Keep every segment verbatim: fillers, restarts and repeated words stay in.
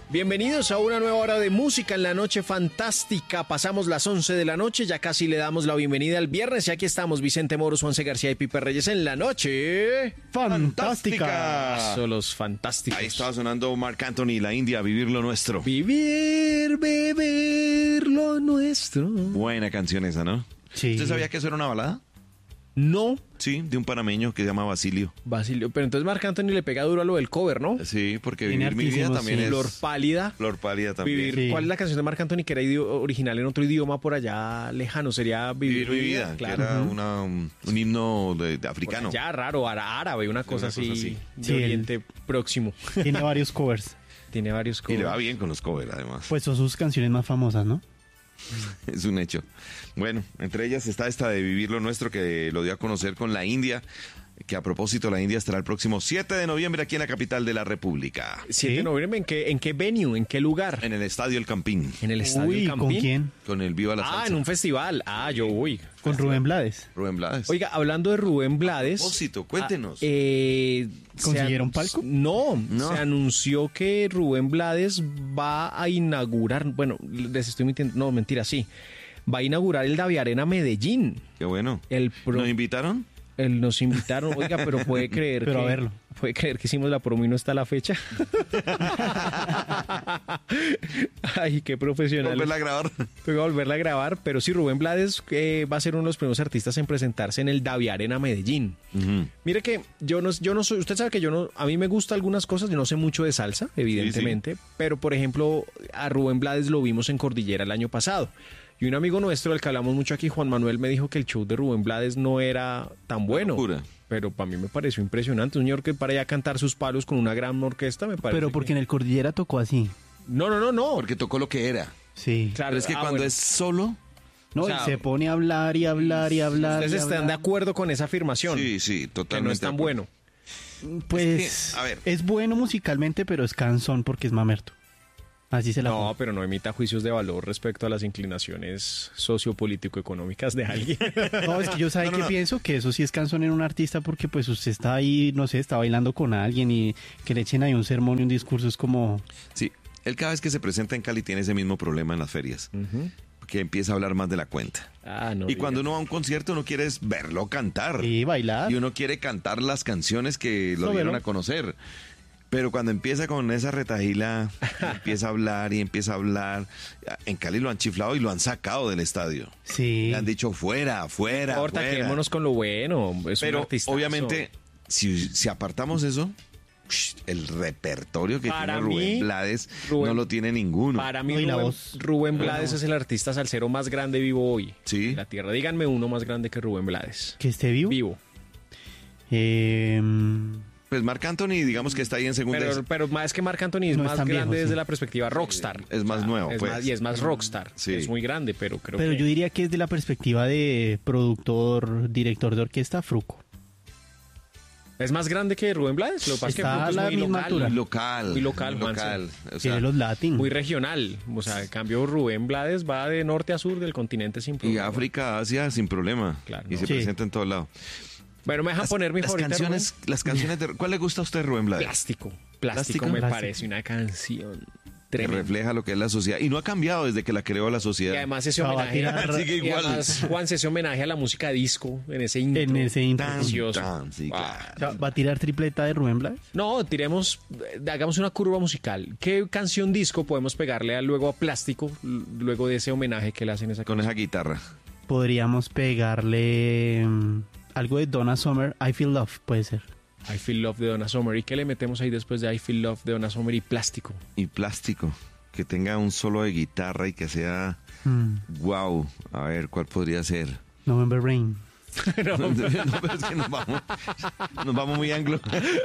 Bienvenidos a una nueva hora de música en la noche fantástica. Pasamos las once de la noche, ya casi le damos la bienvenida al viernes y aquí estamos Vicente Moros, Juanse García y Pipe Reyes en la noche fantástica. Son los fantásticos. Ahí estaba sonando Marc Anthony, La India, Vivir lo Nuestro. Vivir, beber lo nuestro. Buena canción esa, ¿no? Sí. ¿Usted sabía que eso era una balada? No, Sí, de un panameño que se llama Basilio. Basilio, pero entonces Marc Anthony le pega duro a lo del cover, ¿no? Sí, porque Tiene Vivir mi vida hartísimos, también sí. es... Flor pálida. Flor pálida también. Vivir, Sí. ¿Cuál es la canción de Marc Anthony que era idio- original en otro idioma por allá lejano? Sería Vivir, Vivir mi vida, claro. que era una, un, un himno de, de africano. Ya raro, ara- árabe, una cosa, Una así, cosa así. de Sí, el- Oriente Próximo. Tiene varios covers. Tiene varios Y le va covers. bien con los covers, además. Pues son sus canciones más famosas, ¿no? Es un hecho. Bueno, entre ellas está esta de Vivir lo Nuestro, que lo dio a conocer con La India, que a propósito La India estará el próximo siete de noviembre aquí en la capital de la República, siete de ¿Sí? noviembre, ¿en qué, ¿en qué venue? ¿En qué lugar? en el Estadio El Campín, En el Estadio Uy, El ¿con Campín. quién? con el Viva la Ah, Salsa. en un festival. Ah, yo voy. Con Rubén Blades. Rubén Blades. Oiga, hablando de Rubén Blades. A propósito, cuéntenos. ah, eh, ¿Consiguieron se an- palco? No, No. se anunció que Rubén Blades va a inaugurar, bueno, les estoy mintiendo, no, mentira, sí. Va a inaugurar el Davi Arena Medellín. Qué bueno. El pro- ¿Nos invitaron? El- nos invitaron, oiga, pero puede creer Pero que... a verlo. Puede creer que hicimos la promo y no está la fecha. Ay, qué profesional. Volverla a grabar. Voy a volverla a grabar, pero sí, Rubén Blades eh, va a ser uno de los primeros artistas en presentarse en el Davi Arena Medellín. Ujú. Mire que yo no, yo no soy, usted sabe que yo no, a mí me gusta algunas cosas, yo no sé mucho de salsa, evidentemente, pero por ejemplo, a Rubén Blades lo vimos en Cordillera el año pasado. Y un amigo nuestro, del que hablamos mucho aquí, Juan Manuel, me dijo que el show de Rubén Blades no era tan bueno. locura. Pero para mí me pareció impresionante. Un señor que para allá cantar sus palos con una gran orquesta, me parece. Pero porque que- en el Cordillera tocó así. No, no, no, no. Porque tocó lo que era. Sí. Claro, Pero es que ah, cuando bueno. es solo... No, o sea, y se pone a hablar y hablar y hablar. Ustedes y están de hablar. acuerdo con esa afirmación. Sí, sí, Que totalmente. no es tan de acuerdo. bueno. Pues Es que, a ver. es bueno musicalmente, pero es cansón porque es mamerto. Así se la No, pongo. pero no emita juicios de valor respecto a las inclinaciones sociopolítico-económicas de alguien. No, es que yo sabe No, no, que no. pienso que eso sí es cansón en un artista porque pues usted está ahí, no sé, está bailando con alguien y que le echen ahí un sermón y un discurso es como... Sí, él cada vez que se presenta en Cali tiene ese mismo problema en las ferias. Que empieza a hablar más de la cuenta. Ah, no. Y cuando uno va a un concierto, uno quiere es verlo cantar. Y bailar. Y uno quiere cantar las canciones que lo No, dieron velo. a conocer. Pero cuando empieza con esa retajila, empieza a hablar y empieza a hablar. En Cali lo han chiflado y lo han sacado del estadio. Sí. Le han dicho fuera, fuera, No importa, fuera. quedémonos con lo bueno. Es un Pero artistazo. obviamente, si, si apartamos eso, el repertorio que Para tiene Rubén mí, Blades Rubén- no lo tiene ninguno. Para mí, No, y la Rubén, voz. Rubén Blades es el artista salsero más grande vivo hoy. Sí. En la tierra. Díganme uno más grande que Rubén Blades. Que esté vivo. Vivo. Eh, Pues Marc Anthony, digamos que está ahí en segunda. Pero, pero más que Marc Anthony es No es más tan grande viejo, desde sí. la perspectiva rockstar. Es más nuevo, Es pues. más- y es más rockstar. Sí. Es muy grande, pero creo pero que... yo diría que es de la perspectiva de productor, director de orquesta, Fruco. ¿Es más grande que Rubén Blades? Lo que pasa es que Está Fruco a es la muy misma local. altura. Muy local. Muy local, muy local. O sea, Tiene los Latin. Muy regional. O sea, en cambio Rubén Blades va de norte a sur del continente sin y problema. África, Asia, sin problema. Claro, y no. se Sí. presenta en todos lados. Bueno, me dejan Las, poner mi las favorita. canciones, las canciones de... ¿Cuál le gusta a usted, Rubén Rubén? Blades? Plástico. Plástico. ¿Plástico? me Plástico. parece una canción Que tremenda. refleja lo que es la sociedad. Y no ha cambiado desde que la creó la sociedad. Y además ese O sea, va a homenaje, tirar- Sigue y igual. además, Juan, ese homenaje a la música disco en ese intro. En ese intro. Tan, Precioso. tan, sí, Ah. claro. O sea, ¿va a tirar tripleta de Rubén Blades? No, tiremos, eh, hagamos una curva musical. ¿Qué canción disco podemos pegarle a, luego a Plástico, l- luego de ese homenaje que le hacen a esa Con canción? esa guitarra. Podríamos pegarle mm, algo de Donna Summer, I Feel Love, puede ser. I Feel Love de Donna Summer. ¿Y qué le metemos ahí después de I Feel Love de Donna Summer y Plástico? Y plástico. Que tenga un solo de guitarra y que sea... Mm, Wow. A ver, ¿cuál podría ser? November Rain. No, pero es que nos vamos, nos vamos muy anglo.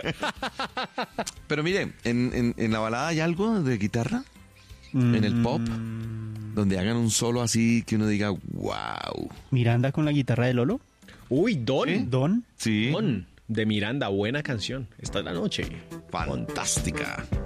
Pero mire, en, en, en la balada hay algo de guitarra, en el pop, donde hagan un solo así que uno diga, wow. Miranda con la guitarra de Lolo. Uy, Don. Don. Sí, Don de Miranda, buena canción. Esta es la noche. fantástica.